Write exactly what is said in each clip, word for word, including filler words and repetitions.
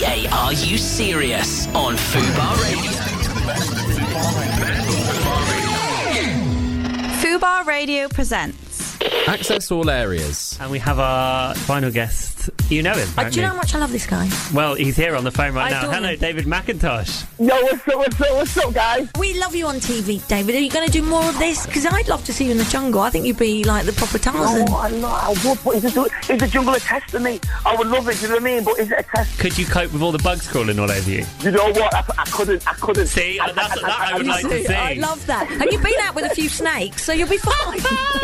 aka Are You Serious? On Fubar Radio. Fubar Radio presents Access All Areas. And we have our final guest. You know him, uh, Do you know how much I love this guy? Well, he's here on the phone right I now. Hello, him. David McIntosh. Yo, what's up, what's up, what's up, guys? We love you on T V, David. Are you going to do more of this? Because I'd love to see you in the jungle. I think you'd be like the proper Tarzan. No, I know, I would, but is the, is the jungle a test for me? I would love it, you know what I mean? But is it a test? Could you cope with all the bugs crawling all over you? You know what? I, I couldn't, I couldn't. See, I, that's, I, that I, I would You like see, to see. I love that. And you've been out with a few snakes, so you'll be fine.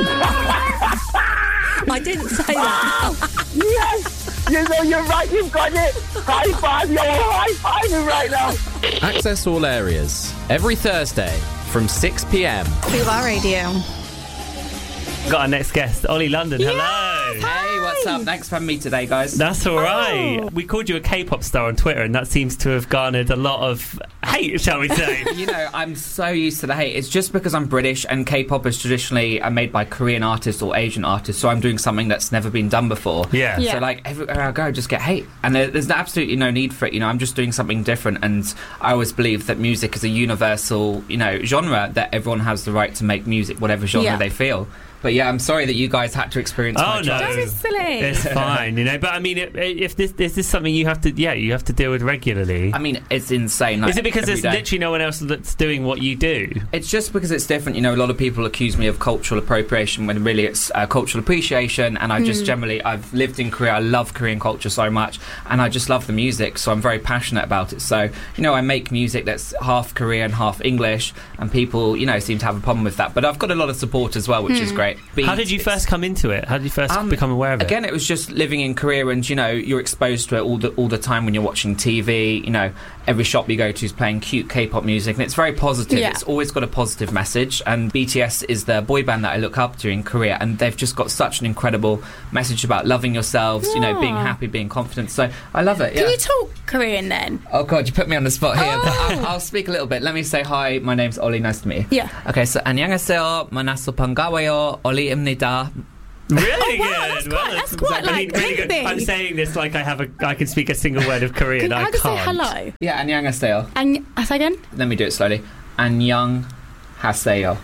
I didn't say that. Yes! You know, you're right, you've got it. High five, yo, high five right now. Access All Areas. Every Thursday from six p.m. Fubar Radio. Got our next guest, Ollie London. Yes, Hello. Hey, what's up? Thanks for having me today, guys. That's all right. Oh. We called you a K-pop star on Twitter, and that seems to have garnered a lot of hate, shall we say? You know, I'm so used to the hate. It's just because I'm British, and K-pop is traditionally uh, made by Korean artists or Asian artists, so I'm doing something that's never been done before. Yeah. Yeah. So, like, everywhere I go, I just get hate. And there, there's absolutely no need for it, you know. I'm just doing something different, and I always believe that music is a universal, you know, genre, that everyone has the right to make music, whatever genre Yeah. they feel. But yeah, I'm sorry that you guys had to experience Oh, my no. childhood. Don't be silly. It's fine, you know. But I mean, if, if this is this something you have to, yeah, you have to deal with regularly. I mean, it's insane. Like, Is it because every there's day. literally no one else that's doing what you do? It's just because it's different. You know, a lot of people accuse me of cultural appropriation when really it's uh, cultural appreciation. And I just generally, I've lived in Korea. I love Korean culture so much. And I just love the music. So I'm very passionate about it. So, you know, I make music that's half Korean, half English. And people, you know, seem to have a problem with that. But I've got a lot of support as well, which is great. Beat, How did you first come into it? How did you first Um, become aware of it? Again, it was just living in Korea, and you know, you're exposed to it all the all the time when you're watching T V. You know, every shop you go to is playing cute K-pop music, and it's very positive. Yeah. It's always got a positive message. And B T S is the boy band that I look up to in Korea, and they've just got such an incredible message about loving yourselves. You know, being Aw. happy, being confident. So I love it. Yeah. Can you talk Korean then? Oh god, you put me on the spot here. Oh. But I'll, I'll speak a little bit. Let me say hi. My name's Ollie. Nice to meet you. Yeah. Okay, so 안녕하세요. 만나서 반가워요. Olli입니다. Really Oh, wow, good. that's Well, quite- that's quite, I mean, like, really good. lengthy. I'm saying this like I have a, I can speak a single word of Korean. Can, I how do you say can't. hello? Yeah, 안녕하세요. And uh, say again. Let me do it slowly. 안녕하세요.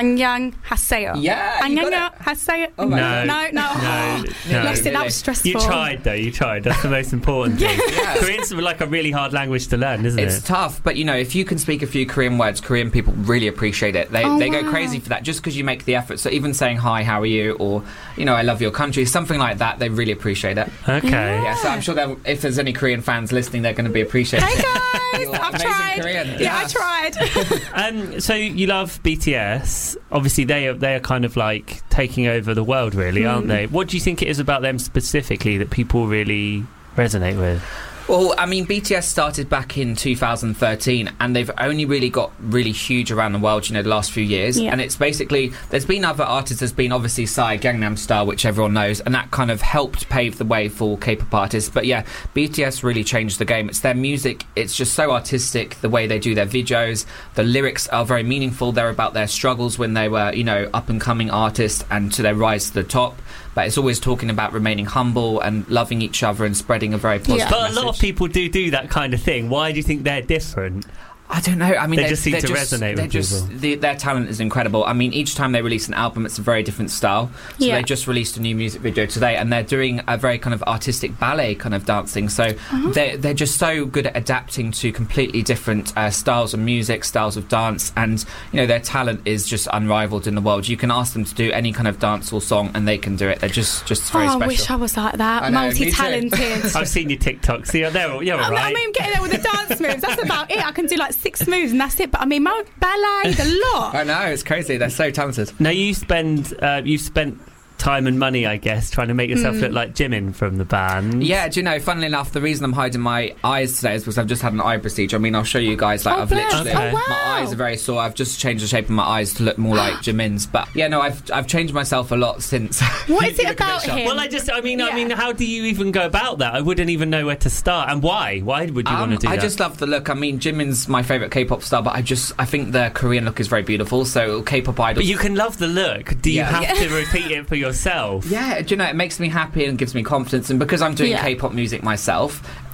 안녕하세요. Yeah, you got 안녕 it. 하세요. Oh my No, no, no. no, no. Lost it. That was stressful. You tried though. You tried. That's the most important thing. Yeah. Korean's like a really hard language to learn, isn't It's it? tough, but you know, if you can speak a few Korean words, Korean people really appreciate it. They Oh, they go wow. crazy for that just because you make the effort. So even saying hi, how are you, or you know, I love your country, something like that, they really appreciate it. Okay. Yeah, so I'm sure that if there's any Korean fans listening, they're going to be appreciating. Hey guys, Your I've amazing tried. Korean. Yeah, Yeah. I tried. Um, so you love B T S. Obviously, they are they are kind of like taking over the world, really, aren't Hmm. they? What do you think it is about them specifically that people really resonate with? Well, I mean, B T S started back in two thousand thirteen, and they've only really got really huge around the world, you know, the last few years. Yeah. And it's basically, there's been other artists, there's been obviously Psy, Gangnam Style, which everyone knows, and that kind of helped pave the way for K-pop artists. But yeah, B T S really changed the game. It's their music, it's just so artistic, the way they do their videos. The lyrics are very meaningful. They're about their struggles when they were, you know, up-and-coming artists and to their rise to the top. But it's always talking about remaining humble and loving each other and spreading a very positive Yeah. But a message. lot of people do do that kind of thing. Why do you think they're different? I don't know. I mean, They they're- just seem they're to just, resonate they're with just, people. the, their talent is incredible. I mean, each time they release an album, it's a very different style. So Yeah. they just released a new music video today, and they're doing a very kind of artistic ballet kind of dancing. So Uh-huh. they're, they're just so good at adapting to completely different uh, styles of music, styles of dance, and you know their talent is just unrivaled in the world. You can ask them to do any kind of dance or song, and they can do it. They're just just very Oh, I special. wish I was like that. I know, me too. Multi-talented. I've seen your TikToks. See, they're all, you're all I mean, right. I mean, getting there with the dance moves, that's about it. I can do like six moves and that's it. But I mean, my ballet, the lot. I know, it's crazy. They're so talented. Now you spend uh, you've spent time and money, I guess, trying to make yourself Mm. look like Jimin from the band. Yeah, do you know, funnily enough, the reason I'm hiding my eyes today is because I've just had an eye procedure. I mean, I'll show you guys, like, Oh, I've bless. literally, Okay. Oh, wow. my eyes are very sore. I've just changed the shape of my eyes to look more like Jimin's. But, yeah, no, I've I've changed myself a lot since. What is You it look a bit about shocked. him? Well, I just, I mean, I Yeah. mean, how do you even go about that? I wouldn't even know where to start. And why? Why would you Um, want to do I that? just love the look. I mean, Jimin's my favourite K-pop star, but I just, I think the Korean look is very beautiful. So, K-pop idols. But you can love the look. Do you Yeah. have to repeat it for yourself? Yeah, do you know, it makes me happy and gives me confidence. And because I'm doing Yeah. K-pop music myself,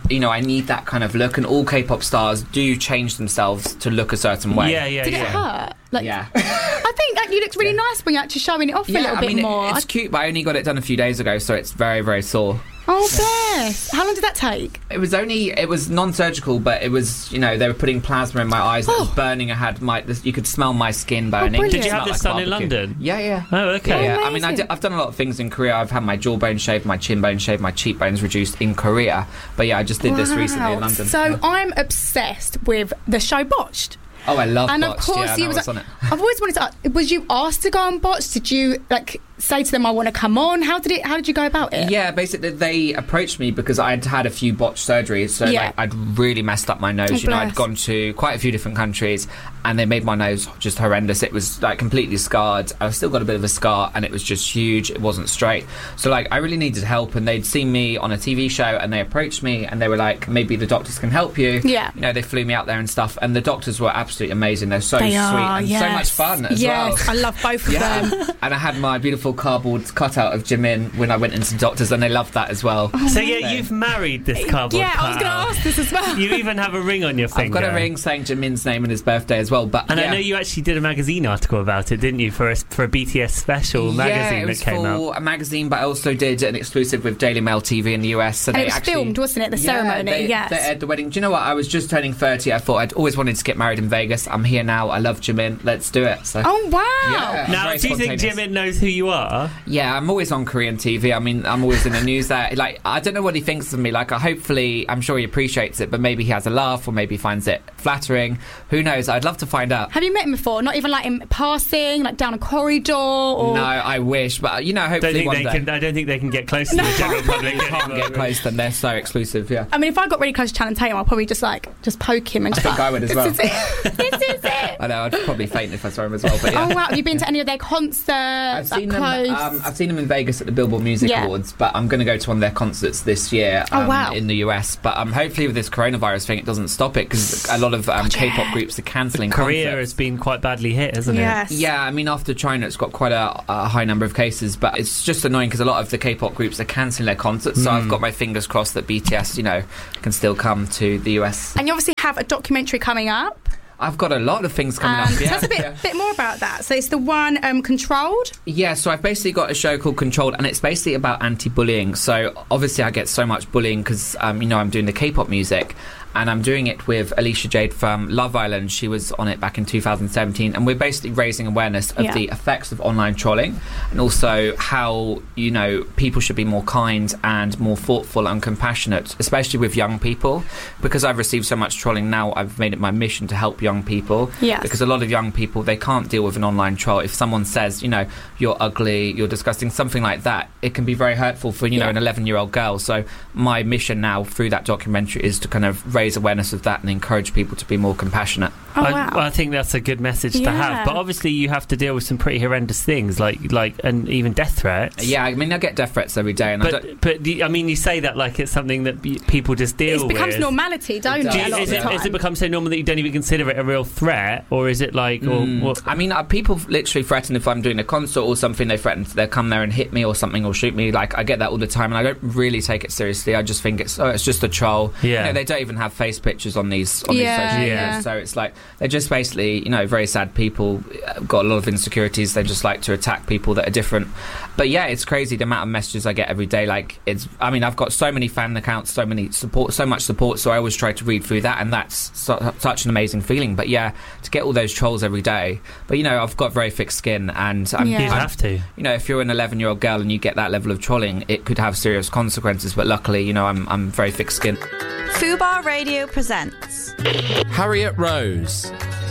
you know, I need that kind of look, and all K-pop stars do change themselves to look a certain way. Yeah, yeah, Did yeah. it hurt? Like, Yeah. I think like, you looked really nice when you're actually showing it off a Yeah, little I bit mean, it- more. it's cute, but I only got it done a few days ago, so it's very, very sore. Oh, bless. How long did that take? It was only, it was non-surgical, but it was, you know, they were putting plasma in my eyes. It was Oh. burning. I had my, this, you could smell my skin burning. brilliant. Did you have Smelled this like done in barbecue. London? Yeah, yeah. Oh, okay. Yeah, Oh, I mean, I amazing. did, I've done a lot of things in Korea. I've had my jawbone shaved, my chin bone shaved, my cheekbones reduced in Korea. But yeah, I just did this recently in Wow. London. So Yeah. I'm obsessed with the show Botched. Oh, I love And Botched. of course, yeah, you no, I was, was on it. I've always wanted to ask, was you asked to go on Botched? Did you like say to them, I want to come on? How did it, how did you go about it? Yeah, basically they approached me because I'd had a few botched surgeries, so Yeah. like, I'd really messed up my nose. Oh, you know, I'd bless. gone to quite a few different countries, and they made my nose just horrendous. It was like completely scarred. I've still got a bit of a scar, and it was just huge. It wasn't straight. So like, I really needed help, and they'd seen me on a T V show, and they approached me, and they were like, maybe the doctors can help you. Yeah. You know, they flew me out there and stuff, and the doctors were absolutely amazing. They're so They sweet are, and so yes. much fun as yes, well. I love both of Yeah, them. and I had my beautiful cardboard cutout of Jimin when I went into doctors, and they loved that as well. So yeah, you've married this cardboard Yeah, I was going to cutout. ask this as well. You even have a ring on your finger. I've got a ring saying Jimin's name and his birthday as well. But And yeah. I know you actually did a magazine article about it, didn't you, for a, for a B T S special yeah, magazine it was that came for out? a magazine, but I also did an exclusive with Daily Mail T V in the U S. So And they it was actually, filmed, wasn't it, the Yeah, ceremony? They, Yes. they aired the wedding. Do you know what? I was just turning thirty. I thought I'd always wanted to get married in Vegas. I'm here now. I love Jimin. Let's do it. So. Oh, wow. Yeah. Now, Very do you think spontaneous. Jimin knows who you are? Yeah, I'm always on Korean T V. I mean, I'm always in the news there. Like, I don't know what he thinks of me. Like, I hopefully, I'm sure he appreciates it, but maybe he has a laugh, or maybe he finds it flattering. Who knows? I'd love to find out. Have you met him before? Not even like in passing, like down a corridor or... No, I wish, but you know, Don't hopefully think one they day. can. I don't think they can get close to the general public. Can't anymore. get close, then they're so exclusive. Yeah, I mean, if I got really close to Channing Tatum, I'll probably just like, just poke him and I just think like, I would as this well. is it. This is it. I know. I'd probably faint if I saw him as well. But yeah. Oh, wow. Have you been to any of their concerts? I've like seen them. close? Um, I've seen them in Vegas at the Billboard Music Yeah. Awards, but I'm going to go to one of their concerts this year. Oh, Um, wow. in the U S. But um, hopefully with this coronavirus thing, it doesn't stop it, because a lot of um, K-pop groups are cancelling Korea concerts. has been quite badly hit, hasn't Yes. Yeah, I mean, after China, it's got quite a, a high number of cases, but it's just annoying because a lot of the K-pop groups are cancelling their concerts. So I've got my fingers crossed that B T S, you know, can still come to the U S. And you obviously have a documentary coming up. I've got a lot of things coming Um, up. Yeah, tell us a bit, yeah. bit more about that. So it's the one um, Controlled. Yeah, so I've basically got a show called Controlled, and it's basically about anti-bullying. So obviously I get so much bullying because, um, you know, I'm doing the K-pop music, and I'm doing it with Alicia Jade from Love Island. She was on it back in two thousand seventeen, and we're basically raising awareness of Yeah. the effects of online trolling, and also how, you know, people should be more kind and more thoughtful and compassionate, especially with young people. Because I've received so much trolling now, I've made it my mission to help young people. Yes. Because a lot of young people, they can't deal with an online troll. If someone says, you know, you're ugly, you're disgusting, something like that, it can be very hurtful for, you know, Yeah. an eleven-year-old girl. So my mission now through that documentary is to kind of raise awareness of that and encourage people to be more compassionate. Oh, I, wow. I think that's a good message to Yeah. have. But obviously, you have to deal with some pretty horrendous things, like like and even death threats. Yeah, I mean, I get death threats every day, and I don't... But but the, I mean, you say that like it's something that be, people just deal It becomes with. normality, don't it? does. Do a you, lot is, of it, the time. is it become so normal that you don't even consider it a real threat, or is it like, or Mm. what? I mean, uh, people literally threaten if I'm doing a concert or something. They threaten they'll come there and hit me or something, or shoot me. Like, I get that all the time, and I don't really take it seriously. I just think it's oh, it's just a troll. Yeah. You know, they don't even have face pictures on these on Yeah, these social yeah. medias, so it's like they're just basically, you know, very sad people. uh, Got a lot of insecurities. They just like to attack people that are different. But yeah, it's crazy the amount of messages I get every day. Like, it's. I mean, I've got so many fan accounts, so many support, so much support. So I always try to read through that, and that's su- such an amazing feeling. But yeah, to get all those trolls every day. But you know, I've got very thick skin, and I'm, Yeah. You'd I'm- have to. you know, if you're an eleven-year-old girl and you get that level of trolling, it could have serious consequences. But luckily, you know, I'm I'm very thick-skinned. Fubar Radio presents Harriet Rose.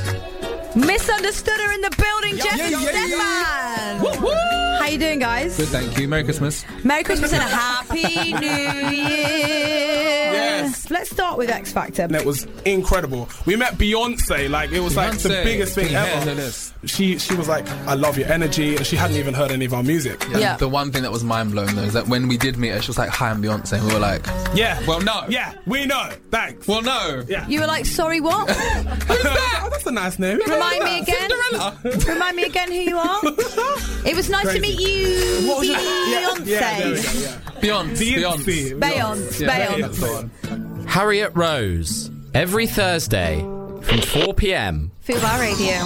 Misunderstood her in the building, Jess yeah, and yeah, Stefan. How you doing, guys? Good, thank you. Merry Christmas. Merry Christmas and a Happy New Year. Yes. Let's start with X Factor. And it was incredible. We met Beyonce, like it was like the Beyonce, biggest thing yeah, ever. it is. She she was like, I love your energy, and she hadn't even heard any of our music. And Yeah. The one thing that was mind blowing though is that when we did meet her, she was like, "Hi, I'm Beyonce," and we were like, Yeah. "Well, no." Yeah, we know. Thanks. Well, no. Yeah. You were like, sorry, what? Oh, that's a nice name. Remind me again. Remind me again who you are. It was nice to meet you, What was that? Yeah, Beyonce. yeah, there we go, yeah. Beyonce. Beyonce. Beyonce. Beyonce. Yeah, Beyonce. that's the one. Harriet Rose. Every Thursday from four p.m. Fubar Radio.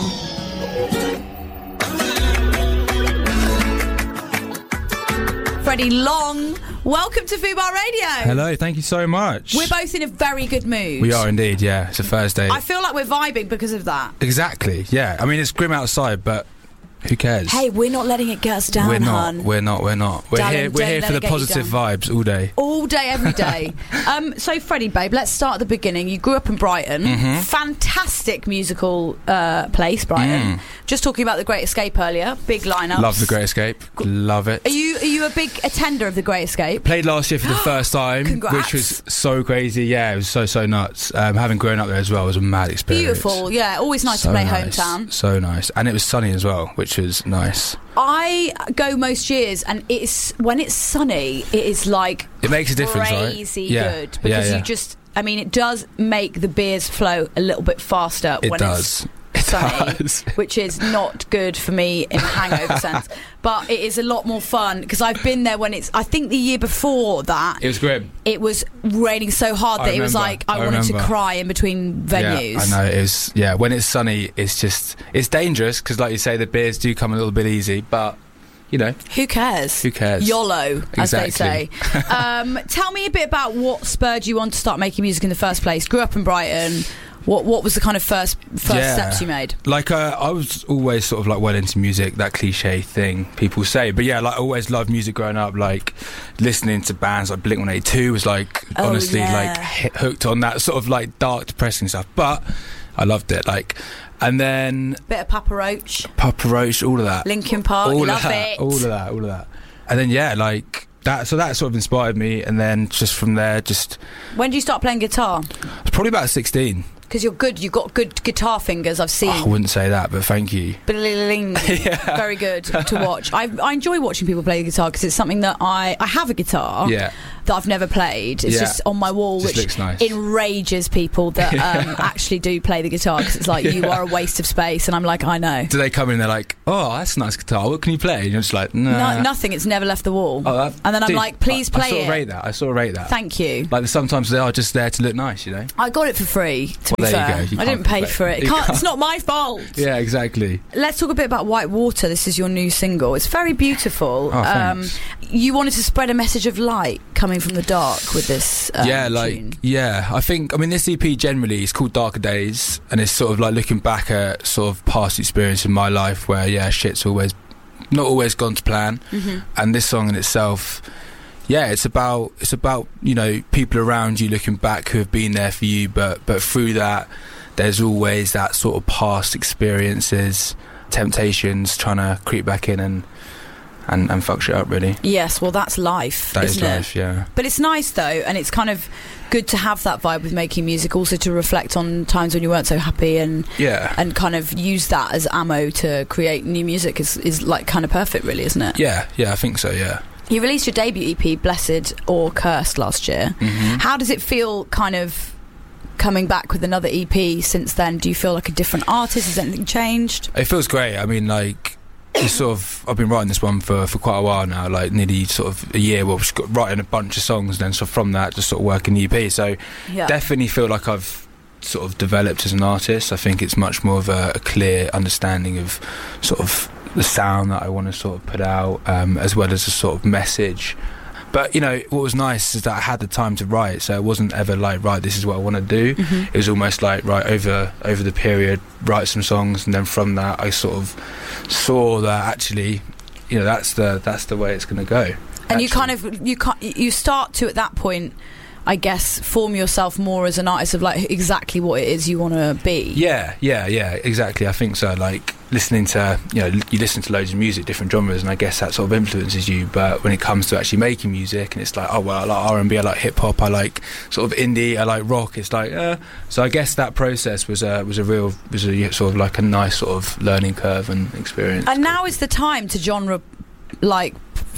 Freddie Long, welcome to Fubar Radio. Hello, thank you so much. We're both in a very good mood. We are indeed, yeah. It's a Thursday. I feel like we're vibing because of that. Exactly, yeah. I mean, it's grim outside, but who cares? Hey, we're not letting it get us down, We're not, hun. we're not, we're not. We're Darling, here, we're don't here let for it the get you positive down. vibes all day. All day, every day. um, so, Freddie, babe, let's start at the beginning. You grew up in Brighton. Mhm. Fantastic musical uh, place, Brighton. Mm. Just talking about The Great Escape earlier. Big lineup. Love The Great Escape. Love it. Are you are you a big attender of The Great Escape? Played last year for the first time, Congrats. which was so crazy. Yeah, it was so, so nuts. Um, having grown up there as well was a mad experience. Beautiful, yeah. Always nice So to play nice. hometown. So nice. And it was sunny as well, which was nice. I go most years, and it's when it's sunny, it is like It makes a difference, right? crazy Yeah. good Yeah, because yeah. you just. I mean, it does make the beers flow a little bit faster It when does. it's sunny, does. which is not good for me in a hangover sense. But it is a lot more fun because I've been there when it's. I think the year before that, It was grim. it was raining so hard I that it was remember, like I, I wanted to remember. cry in between venues. Yeah, I know it is. Yeah, when it's sunny, it's just it's dangerous because, like you say, the beers do come a little bit easy, but you know, Who cares? Who cares? YOLO, as they say. Exactly. um, tell me a bit about what spurred you on to start making music in the first place. Grew up in Brighton. What what was the kind of first first Yeah. steps you made? Like uh, I was always sort of like well into music, that cliche thing people say. But yeah, like I always loved music growing up. Like listening to bands like Blink one eighty-two was like Oh, honestly yeah. like hit, hooked on that sort of like dark, depressing stuff. But I loved it. Like, and then Bit of Papa Roach, Papa Roach, all of that, Linkin Park, all love of that, it. all of that, all of that. And then yeah, like that. So that sort of inspired me. And then just from there, just When did you start playing guitar? it's probably about sixteen. Because you're good. You've got good guitar fingers. I've seen. Oh, I wouldn't say that, but thank you. Bling. Very good to watch. I, I enjoy watching people play the guitar because it's something that I I have a guitar. Yeah. That I've never played. It's Yeah. just on my wall, Just which looks nice. enrages people that um, actually do play the guitar because it's like you Yeah. are a waste of space, and I'm like, I know. Do they come in and they're like, oh, that's a nice guitar, what can you play? And you're just like, nah. No, nothing. It's never left the wall. Oh, that- and then I'm dude, like, please I, play I sort it. of rate that. I sort of rate that. Thank you. Like sometimes they are just there to look nice, you know. I got it for free. To Well, be there you fair, go. You I didn't can't pay complain. for it. You Can't, can't. it's not my fault. Yeah, exactly. Let's talk a bit about White Water. This is your new single. It's very beautiful. Oh, thanks. you wanted to spread a message of light coming from the dark with this. Um, yeah, like tune. yeah. I think I mean this E P generally is called Darker Days, and it's sort of like looking back at sort of past experience in my life where yeah, shit's always not always gone to plan, Mhm. and this song in itself. Yeah, it's about it's about you know people around you looking back who have been there for you, but but through that, there's always that sort of past experiences, temptations, trying to creep back in and and, and fuck shit up. Really, Yes, well, that's life, that is isn't it? life. Yeah, But it's nice though, and it's kind of good to have that vibe with making music. Also to reflect on times when you weren't so happy, and yeah, and kind of use that as ammo to create new music is is like kind of perfect, really, isn't it? yeah, yeah. I think so. Yeah. You released your debut E P, Blessed or Cursed, last year. Mhm. How does it feel, kind of coming back with another E P since then? Do you feel like a different artist? Has anything changed? It feels great. I mean, like, it's sort of. I've been writing this one for, for quite a while now, like nearly sort of a year. Well, just got writing a bunch of songs, and then so from that, just sort of working the E P. So Yeah. definitely feel like I've sort of developed as an artist. I think it's much more of a, a clear understanding of sort of the sound that I want to sort of put out, um, as well as a sort of message. But you know what was nice is that I had the time to write, so it wasn't ever like, right, this is what I want to do. Mhm. It was almost like, right, over over the period, write some songs, and then from that I sort of saw that actually, you know, that's the that's the way it's going to go. And you actually. kind of you can't you start to at that point, I guess, form yourself more as an artist of like exactly what it is you want to be. Yeah, yeah, yeah, exactly. I think so. Like listening to, you know, you listen to loads of music, different genres, and I guess that sort of influences you. But when it comes to actually making music, and it's like, oh well, I like R and B, I like hip hop, I like sort of indie, I like rock. It's like, uh, so I guess that process was a was a real was a sort of like a nice sort of learning curve and experience. And now is the time to genre like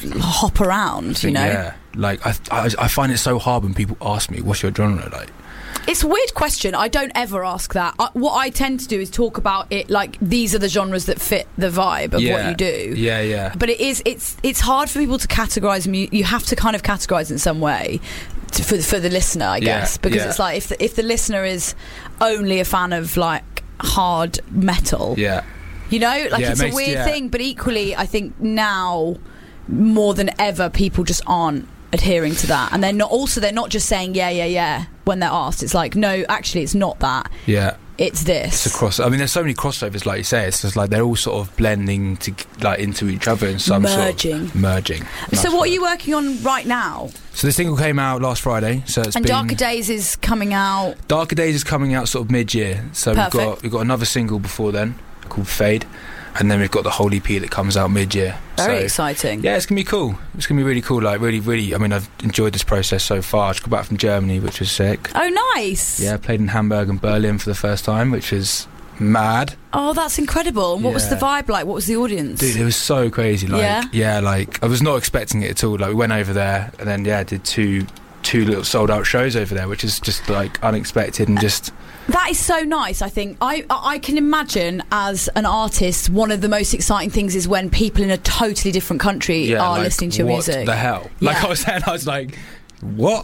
hop around, I you think, know. yeah, like I, I I find it so hard when people ask me, what's your genre like? It's a weird question. I don't ever ask that. I, what I tend to do is talk about it like these are the genres that fit the vibe of yeah, what you do. Yeah, yeah. But it is it's it's hard for people to categorize mu- you have to kind of categorize in some way to, for for the listener, I Yeah, guess, because yeah. it's like if the, if the listener is only a fan of like hard metal, Yeah. you know, like Yeah, it it's makes- a weird yeah. thing. But equally, I think now more than ever, people just aren't adhering to that, and they're not. Also, they're not just saying yeah, yeah, yeah when they're asked. It's like, no, actually, it's not that. Yeah. It's this. It's a cross. I mean, there's so many crossovers, like you say. It's just like they're all sort of blending to like into each other in some Merging. sort of merging. Nice So, what word. are you working on right now? So the single came out last Friday. So it's And been Darker Days is coming out. Darker Days is coming out sort of mid-year. So Perfect. we've got we've got another single before then called Fade, and then we've got the whole E P that comes out mid-year. Very so, exciting. Yeah, it's gonna be cool. It's gonna be really cool. Like really, really. I mean, I've enjoyed this process so far. I just got back from Germany, which was sick. Oh, nice. Yeah, I played in Hamburg and Berlin for the first time, which was mad. Oh, that's incredible. And what was the Yeah. vibe like? What was the audience? Dude, it was so crazy. Like, Yeah? yeah, like I was not expecting it at all. Like we went over there and then yeah, did two two little sold out shows over there, which is just like unexpected and just That is so nice. I think I I can imagine as an artist, one of the most exciting things is when people in a totally different country yeah, are like, listening to your what music. the hell? Like Yeah. I was saying, I was like, what?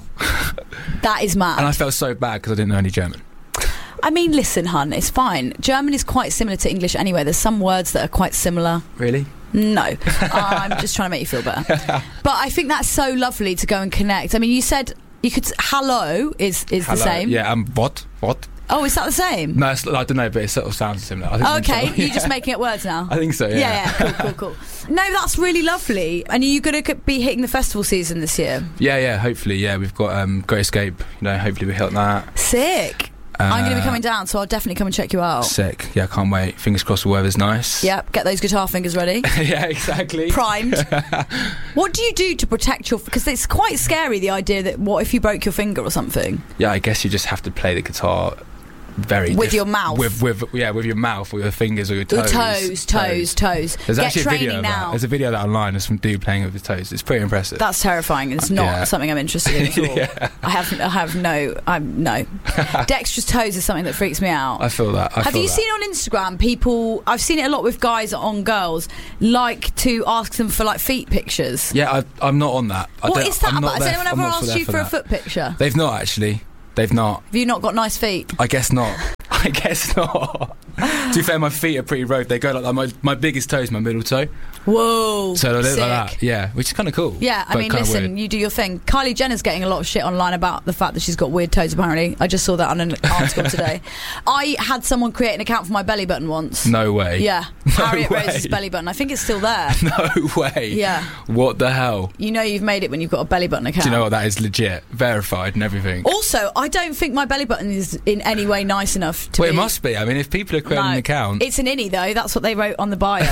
That is mad. And I felt so bad because I didn't know any German. I mean, listen, hun, it's fine. German is quite similar to English anyway. There's some words that are quite similar. Really? No, I'm just trying to make you feel better. But I think that's so lovely to go and connect. I mean, you said you could. Hello is is Hello. the same. Yeah. Um. What? What? Oh, is that the same? No, it's, I don't know, but it sort of sounds similar. I think Oh, okay, so, yeah. you're just making up words now. I think so. Yeah. Yeah, yeah, cool, cool, cool. No, that's really lovely. And are you going to be hitting the festival season this year? Yeah, yeah. Hopefully, yeah. We've got um, Great Escape. You know, hopefully we hit that. Sick. I'm going to be Uh, coming down, so I'll definitely come and check you out. Sick. Yeah, can't wait. Fingers crossed the weather's nice. Yep, get those guitar fingers ready. Yeah, exactly. Primed. What do you do to protect your... Because it's quite scary, the idea that what if you broke your finger or something? Yeah, I guess you just have to play the guitar very With diff- your mouth. with with yeah with your mouth or your fingers or your Your toes toes, toes, toes. There's Get actually a training video of that. now. There's a video of that online of some dude playing with his toes. It's pretty impressive. That's terrifying. It's not Yeah. something I'm interested in at all. Yeah. I have, I have no, I'm no. Dexterous toes is something that freaks me out. I feel that. I have feel you that. seen on Instagram people? I've seen it a lot with guys on girls like to ask them for like feet pictures. Yeah, I, I'm not on that. I What don't- is that I'm not about? Has there anyone f- I'm ever not asked there you for a that. foot picture? They've not actually. They've not. Have you not got nice feet? I guess not. I guess not. To be fair, my feet are pretty rogue. They go like, like my my biggest toe is my middle toe. Whoa. So they look sick. like that. Yeah, which is kind of cool. Yeah, I but mean, kinda listen, weird. you do your thing. Kylie Jenner's getting a lot of shit online about the fact that she's got weird toes, apparently. I just saw that on an article today. I had someone create an account for my belly button once. No way. Yeah. No Harriet way. Rose's belly button. I think it's still there. No way. Yeah. What the hell? You know you've made it when you've got a belly button account. Do you know what? That is legit, verified, and everything. Also, I don't think my belly button is in any way nice enough to Well, be... it must be. I mean, if people are creating No. an account, It's an innie, though. That's what they wrote on the bio.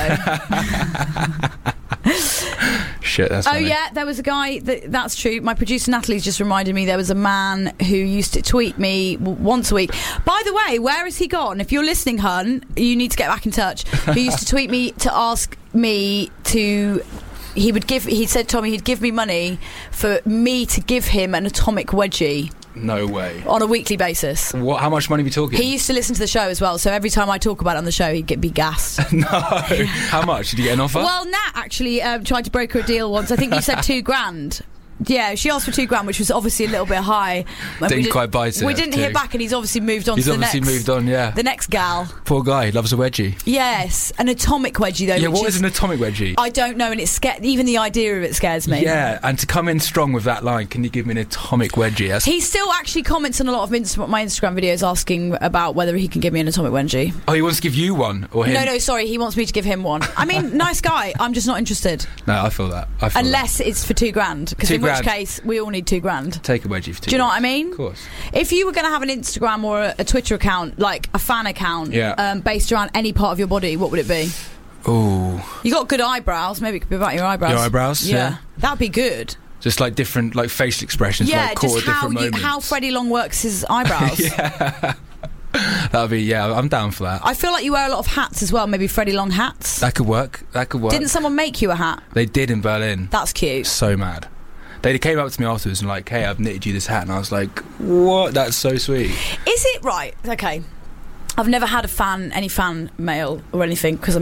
shit. That's Oh funny. yeah, there was a guy. That, that's true. My producer Natalie's just reminded me there was a man who used to tweet me w- once a week. By the way, where has he gone? If you're listening, hun, you need to get back in touch. Who used to tweet me to ask me to. He would give. He said, Tommy, he'd give me money for me to give him an atomic wedgie No way. on a weekly basis. What? How much money are we talking? He used to listen to the show as well, so every time I talk about it on the show, he'd get be gassed. No. How much? Did you get an offer? Well, Nat actually um, tried to broker a deal once. I think you said two grand. Yeah, she asked for two grand, which was obviously a little bit high. And Didn't we quite bite it We at didn't two. hear back, and he's obviously moved on He's to the obviously next. moved on. Yeah. The next gal. Poor guy. He loves a wedgie. Yes, an atomic wedgie though. Yeah. which What is an atomic wedgie? I don't know, and it's sca- even the idea of it scares me. Yeah, and to come in strong with that line, can you give me an atomic wedgie? That's, He still actually comments on a lot of Inst- my Instagram videos asking about whether he can give me an atomic wedgie. oh, he wants to give you one or him? No, no, sorry, he wants me to give him one. I mean, nice guy. I'm just not interested. No, I feel that. I feel Unless it's for two grand, because Two in grand. which case we all need two grand. that. Take a wedgie for two. Do you know what I grand. mean? Of course. If you were going to have an Instagram or a, a Twitter account, like a fan account, Yeah. um, based around any part of your body, what would it be? Ooh. You got good eyebrows. Maybe it could be about your eyebrows. Your eyebrows, yeah. That'd be good. Just like different, like facial expressions, yeah, like caught just at how different you, moments. how Freddie Long works his eyebrows. Yeah. That'd be, yeah, I'm down for that. I feel like you wear a lot of hats as well. Maybe Freddie Long hats. That could work. That could work. Didn't someone make you a hat? They did in Berlin. That's cute. So mad. They came up to me afterwards and like, hey, I've knitted you this hat. And I was like, what? That's so sweet. Is it right? Okay. I've never had a fan, any fan mail or anything, because I'm not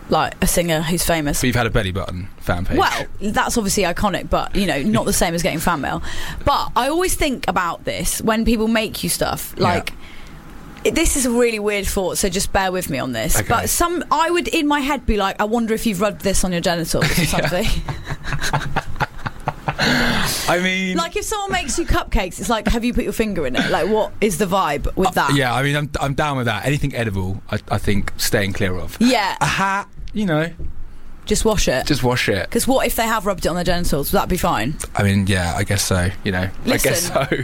like a singer who's famous. But you've had a belly button fan page. Well, that's obviously iconic, but you know, not the same as getting fan mail. But I always think about this when people make you stuff. Like, yeah. this is a really weird thought, so just bear with me on this. Okay. But some, I would in my head be like, I wonder if you've rubbed this on your genitals or something. I mean, like if someone makes you cupcakes, it's like, have you put your finger in it? Like, what is the vibe with that? Uh, yeah, I mean, I'm I'm down with that. Anything edible, I, I think staying clear of. Yeah, a hat, you know, just wash it. Just wash it. Because what if they have rubbed it on their genitals? Would that be fine? I mean, yeah, I guess so. You know, Listen. I guess so.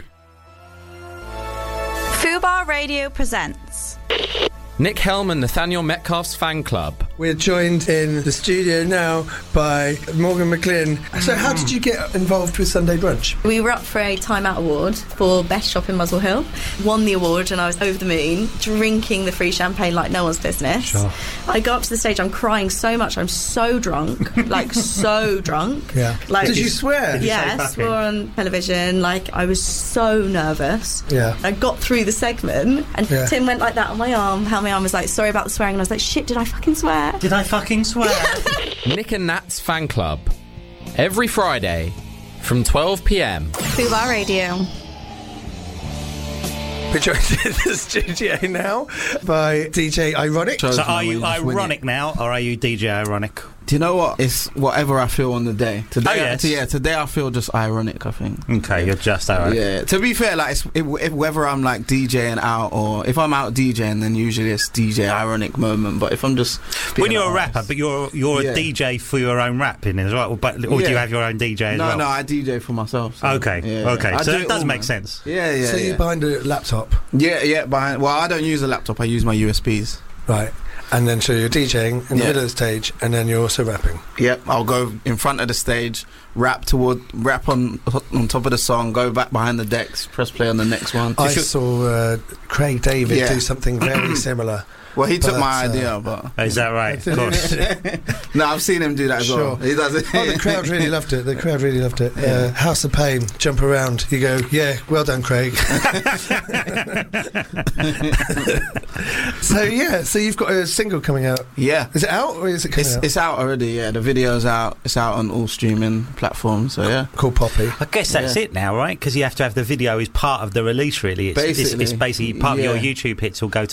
Fubar Radio presents Nick Helm and Nathaniel Metcalf's fan club. We're joined in the studio now by Morgan McLean. So how did you get involved with Sunday Brunch? We were up for a Time Out Award for Best Shop in Muswell Hill. Won the award and I was over the moon, drinking the free champagne like no one's business. Sure. I go up to the stage, I'm crying so much, I'm so drunk, like so drunk. Yeah. Like, did you swear? Yeah, I swore on television. Like, I was so nervous. Yeah. I got through the segment and Yeah. Tim went like that on my arm, held my arm, was like, sorry about the swearing, and I was like, shit, did I fucking swear? Did I fucking swear? Nick and Nat's fan club. Every Friday from twelve p.m. Fubar Radio. We're joined in the studio now by D J Ironic. So are you ironic now, or are you D J Ironic? Do you know what? It's whatever I feel on the day. Today, Oh, yes. I, yeah, today I feel just ironic, I think. Okay, you're just ironic. Yeah. To be fair, like, it's, if, if whether I'm like DJing out or if I'm out DJing, then usually it's D J ironic moment. But if I'm just When you're like, a rapper, but you're you're Yeah. a D J for your own rapping as well, but or do Yeah. you have your own D J as no, well? no, I D J for myself. So, Okay, yeah. okay, I so do that it does all, make man. sense. Yeah, yeah. So yeah. you're behind a laptop? Yeah, yeah. Behind, well, I don't use a laptop. I use my U S Bs. Right. And then so you're DJing in the Yeah. middle of the stage, and then you're also rapping. Yep, I'll go in front of the stage, rap toward, rap on on top of the song, go back behind the decks, press play on the next one. I saw uh, Craig David Yeah. do something very similar. Well, he took But, my uh, idea, but is that right? Of course. No, I've seen him do that as Sure. well. He does it. Oh, the crowd really loved it. The crowd really loved it. Uh, House of Pain, jump around. You go, yeah, well done, Craig. So yeah, so you've got a single coming out. Yeah, is it out or is it coming It's, out? it's out already. Yeah, the video's out. It's out on all streaming platforms. So yeah, called Poppy. I guess that's Yeah. it now, right? Because you have to have the video as part of the release. Really, it's, it's, Basically, it's basically part yeah. of your YouTube hits will go to